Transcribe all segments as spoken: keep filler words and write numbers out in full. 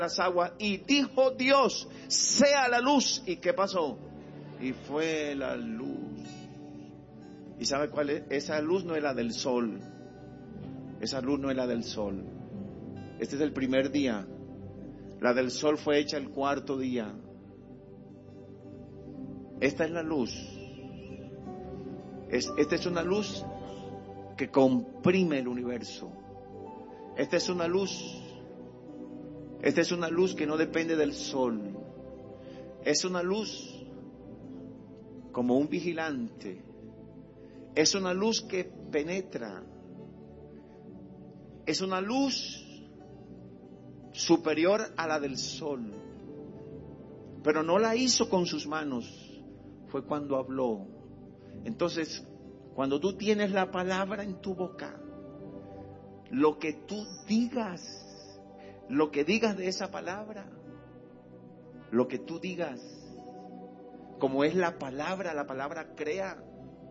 las aguas, y dijo Dios, sea la luz. ¿Y qué pasó? Y fue la luz. ¿Y sabe cuál es? Esa luz no es la del sol. Esa luz no es la del sol. Este es el primer día. La del sol fue hecha el cuarto día. Esta es la luz. Es, esta es una luz que comprime el universo. Esta es una luz. Esta es una luz que no depende del sol. Es una luz como un vigilante. Es una luz que penetra. Es una luz superior a la del sol. Pero no la hizo con sus manos. Fue cuando habló. Entonces, cuando tú tienes la palabra en tu boca, lo que tú digas, lo que digas de esa palabra, lo que tú digas, como es la palabra, la palabra crea.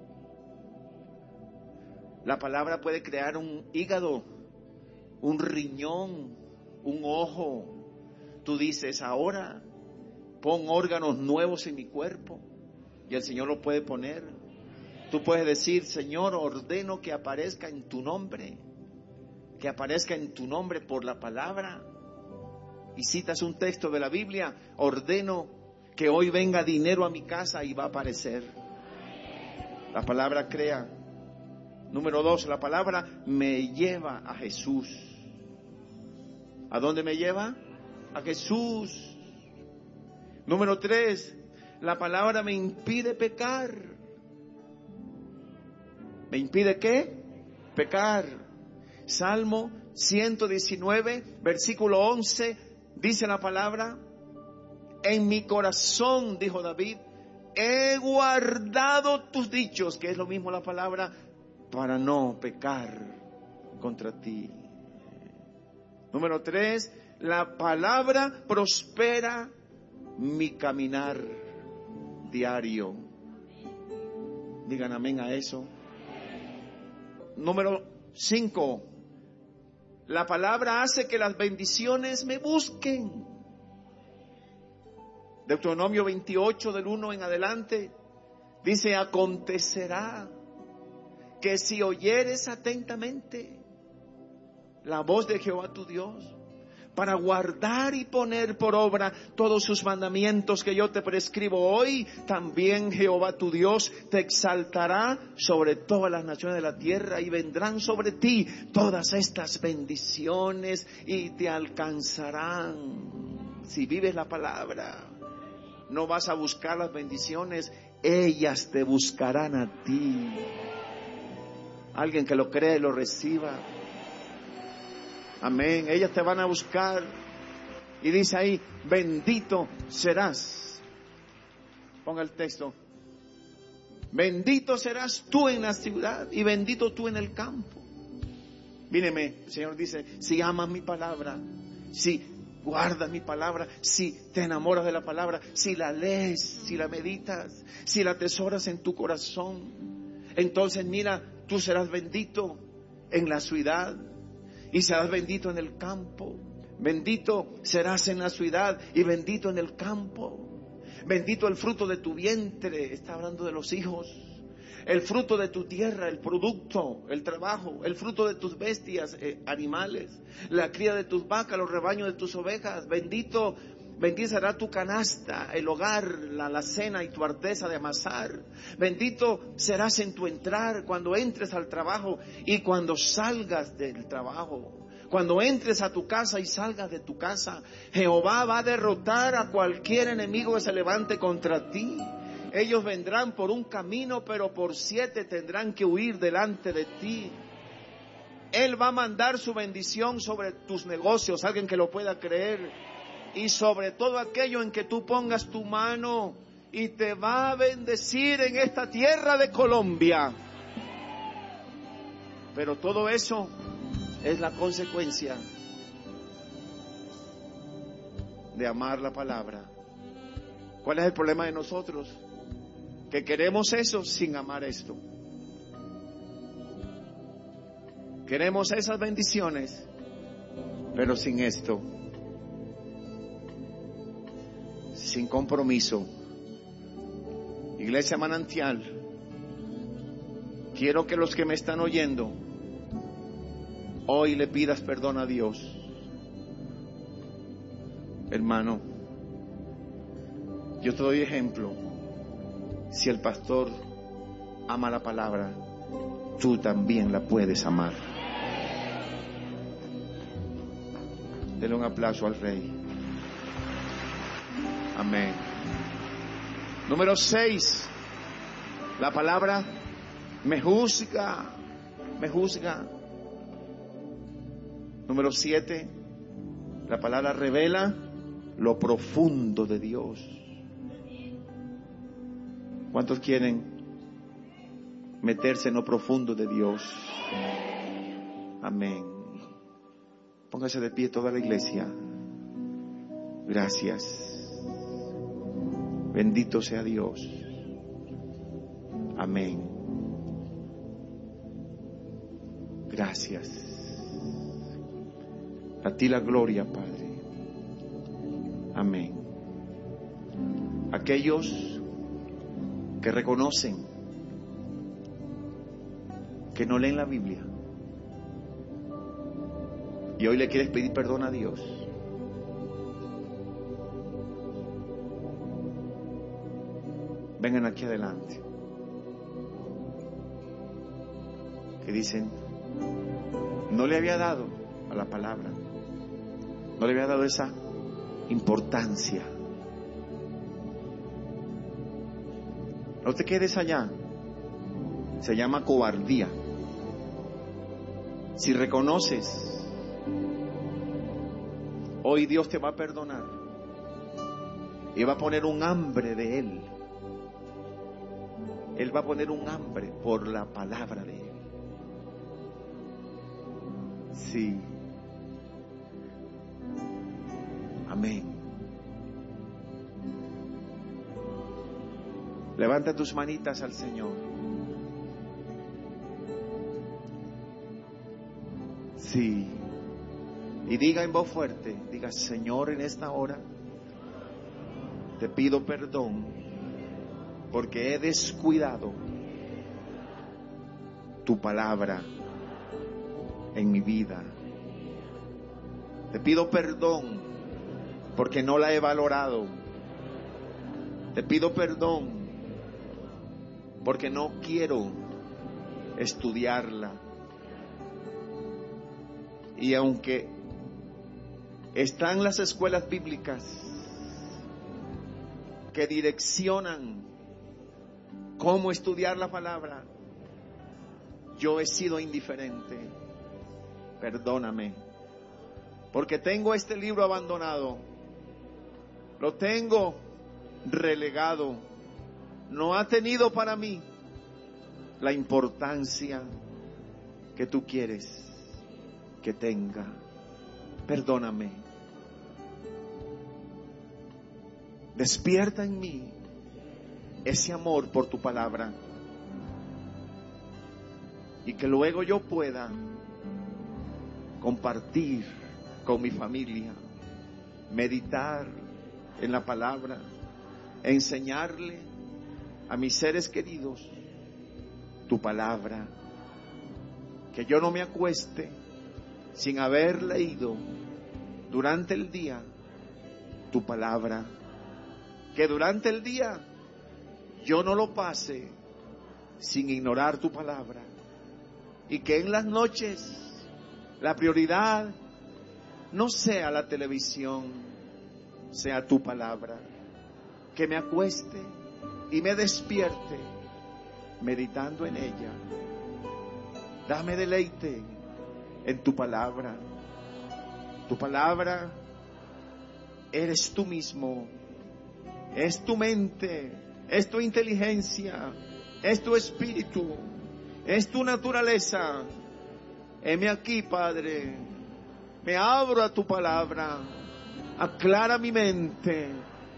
La palabra puede crear un hígado, un riñón, un ojo. Tú dices, ahora pon órganos nuevos en mi cuerpo, y el Señor lo puede poner. Tú puedes decir, Señor, ordeno que aparezca en tu nombre, que aparezca en tu nombre por la palabra. Y citas un texto de la Biblia, ordeno que hoy venga dinero a mi casa, y va a aparecer. La palabra crea. Número dos, la palabra me lleva a Jesús. ¿A dónde me lleva? A Jesús. Número tres, la palabra me impide pecar. ¿Me impide qué? Pecar. Salmo ciento diecinueve, versículo once, dice la palabra, en mi corazón, dijo David, he guardado tus dichos, que es lo mismo la palabra, para no pecar contra ti. Número tres, la palabra prospera mi caminar diario. Digan amén a eso. Número cinco, la palabra hace que las bendiciones me busquen. Deuteronomio veintiocho, del uno en adelante, dice, acontecerá que si oyeres atentamente la voz de Jehová tu Dios, para guardar y poner por obra todos sus mandamientos que yo te prescribo hoy, también Jehová tu Dios te exaltará sobre todas las naciones de la tierra, y vendrán sobre ti todas estas bendiciones y te alcanzarán. Si vives la palabra, no vas a buscar las bendiciones, ellas te buscarán a ti. Alguien que lo cree, lo reciba. Amén. Ellas te van a buscar. Y dice ahí, bendito serás. Ponga el texto. Bendito serás tú en la ciudad y bendito tú en el campo. Míreme, el Señor dice, si amas mi palabra, si guardas mi palabra, si te enamoras de la palabra, si la lees, si la meditas, si la atesoras en tu corazón, entonces mira, tú serás bendito en la ciudad y serás bendito en el campo. Bendito serás en la ciudad y bendito en el campo. Bendito el fruto de tu vientre, está hablando de los hijos. El fruto de tu tierra, el producto, el trabajo, el fruto de tus bestias, eh, animales, la cría de tus vacas, los rebaños de tus ovejas. Bendito, bendita será tu canasta, el hogar, la alacena y tu arteza de amasar. Bendito serás en tu entrar, cuando entres al trabajo y cuando salgas del trabajo. Cuando entres a tu casa y salgas de tu casa, Jehová va a derrotar a cualquier enemigo que se levante contra ti. Ellos vendrán por un camino, pero por siete tendrán que huir delante de ti. Él va a mandar su bendición sobre tus negocios, alguien que lo pueda creer, y sobre todo aquello en que tú pongas tu mano, y te va a bendecir en esta tierra de Colombia. Pero todo eso es la consecuencia de amar la palabra. ¿Cuál es el problema de nosotros? Que queremos eso sin amar esto. Queremos esas bendiciones, pero sin esto. sin compromiso. Iglesia Manantial, quiero que los que me están oyendo hoy le pidas perdón a Dios. Hermano, yo te doy ejemplo. Si el pastor ama la palabra, tú también la puedes amar. Denle un aplauso al Rey. Amén. Número seis. La palabra me juzga. Me juzga. Número siete. La palabra revela lo profundo de Dios. ¿Cuántos quieren meterse en lo profundo de Dios? Amén. Póngase de pie toda la iglesia. Gracias. Bendito sea Dios. Amén. Gracias. A ti la gloria, Padre. Amén. Aquellos que reconocen que no leen la Biblia y hoy le quieres pedir perdón a Dios, vengan aquí adelante. Que dicen, no le había dado a la palabra, no le había dado esa importancia. No te quedes allá. Se llama cobardía. Si reconoces, hoy Dios te va a perdonar y va a poner un hambre de Él. Él va a poner un hambre por la palabra de Él. Sí. Amén. Levanta tus manitas al Señor. Sí. Y diga en voz fuerte, diga, Señor, en esta hora te pido perdón porque he descuidado tu palabra en mi vida. Te pido perdón porque no la he valorado. Te pido perdón porque no quiero estudiarla. Y aunque están las escuelas bíblicas que direccionan cómo estudiar la palabra, yo he sido indiferente. Perdóname, porque tengo este libro abandonado, lo tengo relegado. No ha tenido para mí la importancia que tú quieres que tenga. Perdóname. Despierta en mí ese amor por tu palabra y que luego yo pueda compartir con mi familia, meditar en la palabra, enseñarle a mis seres queridos tu palabra. Que yo no me acueste sin haber leído durante el día tu palabra. Que durante el día yo no lo pase sin ignorar tu palabra. Y que en las noches la prioridad no sea la televisión, sea tu palabra. Que me acueste y me despierte meditando en ella. Dame deleite en tu palabra. Tu palabra eres tú mismo. Es tu mente, es tu inteligencia, es tu espíritu, es tu naturaleza. Heme aquí, Padre. Me abro a tu palabra. Aclara mi mente.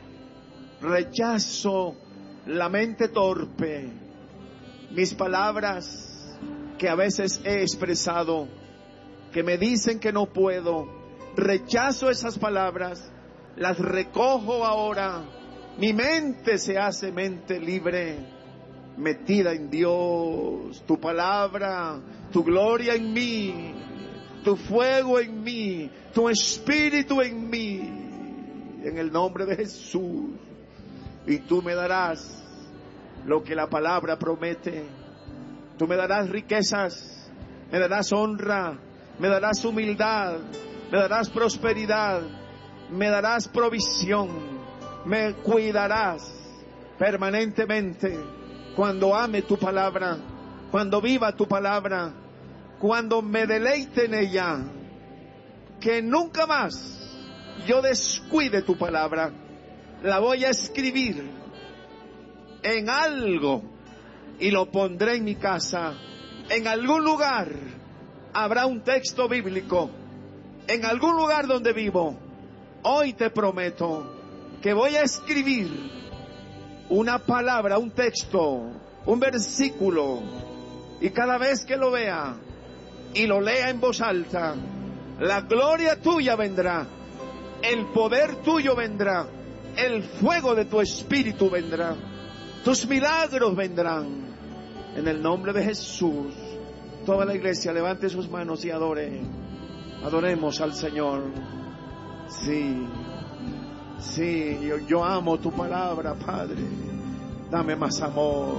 Rechazo la mente torpe. Mis palabras que a veces he expresado, que me dicen que no puedo, rechazo esas palabras. Las recojo ahora Mi mente se hace mente libre, metida en Dios. Tu palabra, tu gloria en mí, tu fuego en mí, tu espíritu en mí, en el nombre de Jesús. Y tú me darás lo que la palabra promete. Tú me darás riquezas, me darás honra, me darás humildad, me darás prosperidad, me darás provisión, me cuidarás permanentemente cuando ame tu palabra, cuando viva tu palabra, cuando me deleite en ella. Que nunca más yo descuide tu palabra. La voy a escribir en algo y lo pondré en mi casa. En algún lugar habrá un texto bíblico. En algún lugar donde vivo. Hoy te prometo que voy a escribir una palabra, un texto, un versículo, y cada vez que lo vea y lo lea en voz alta, la gloria tuya vendrá, el poder tuyo vendrá, el fuego de tu espíritu vendrá, tus milagros vendrán, en el nombre de Jesús. Toda la iglesia levante sus manos y adore. Adoremos al Señor. Sí, sí, yo, yo amo tu palabra, Padre. Dame más amor.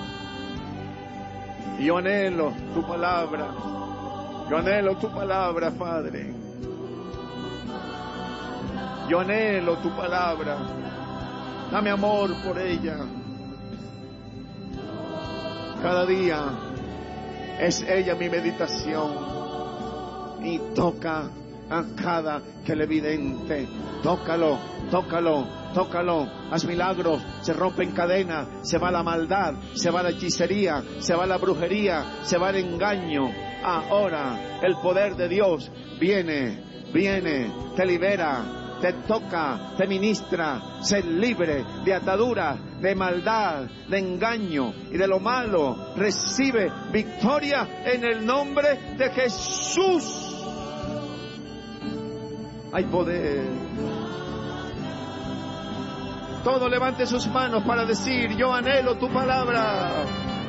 Yo anhelo tu palabra. Yo anhelo tu palabra, Padre. Yo anhelo tu palabra. Dame amor por ella. Cada día es ella mi meditación. Y toca a cada televidente. Tócalo, tócalo, tócalo. Haz milagros. Se rompen cadenas. Se va la maldad. Se va la hechicería. Se va la brujería. Se va el engaño. Ahora el poder de Dios viene, viene, te libera, te toca, te ministra. Sé libre de ataduras, de maldad, de engaño y de lo malo. Recibe victoria en el nombre de Jesús. Hay poder. Todo levante sus manos para decir: yo anhelo tu palabra.